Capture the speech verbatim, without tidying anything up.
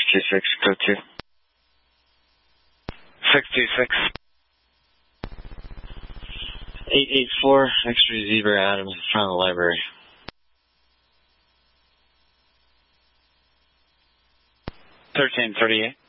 two six, go to. six two six. eight eight four, X-ray Zebra Adams in front of the library. thirteen thirty-eight.